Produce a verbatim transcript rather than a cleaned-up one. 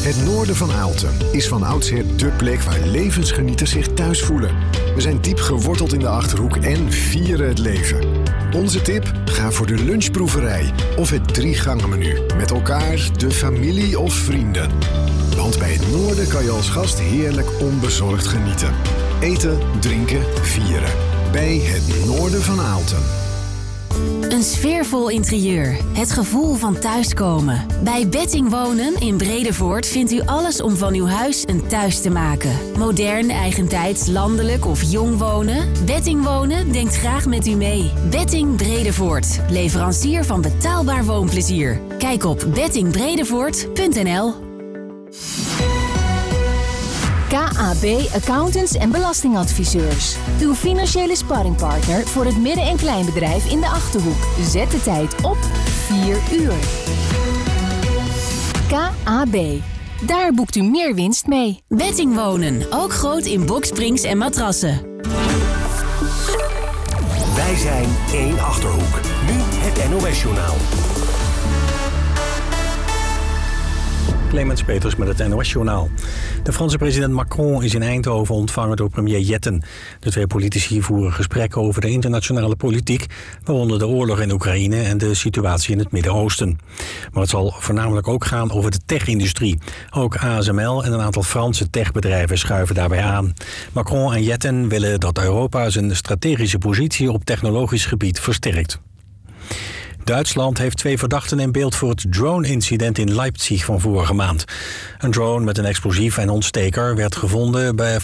Het noorden van Aalten is van oudsher dé plek waar levensgenieters zich thuis voelen. We zijn diep geworteld in de Achterhoek en vieren het leven. Onze tip? Ga voor de lunchproeverij of het drie-gangen-menu. Met elkaar, de familie of vrienden. Want bij het noorden kan je als gast heerlijk onbezorgd genieten. Eten, drinken, vieren. Bij het noorden van Aalten. Een sfeervol interieur. Het gevoel van thuiskomen. Bij Betting Wonen in Bredevoort vindt u alles om van uw huis een thuis te maken. Modern, eigentijds, landelijk of jong wonen? Betting Wonen denkt graag met u mee. Betting Bredevoort. Leverancier van betaalbaar woonplezier. Kijk op betting bredevoort punt n l. K A B Accountants en Belastingadviseurs. Uw financiële sparringpartner voor het midden- en kleinbedrijf in de Achterhoek. Zet de tijd op vier uur. K A B. Daar boekt u meer winst mee. Betting Wonen. Ook groot in boksprings en matrassen. Wij zijn één Achterhoek. Nu het N O S-journaal. Clemens Peters met het N O S-journaal. De Franse president Macron is in Eindhoven ontvangen door premier Jetten. De twee politici voeren gesprekken over de internationale politiek, waaronder de oorlog in Oekraïne en de situatie in het Midden-Oosten. Maar het zal voornamelijk ook gaan over de tech-industrie. Ook A S M L en een aantal Franse techbedrijven schuiven daarbij aan. Macron en Jetten willen dat Europa zijn strategische positie op technologisch gebied versterkt. Duitsland heeft twee verdachten in beeld voor het drone-incident in Leipzig van vorige maand. Een drone met een explosief en ontsteker werd gevonden bij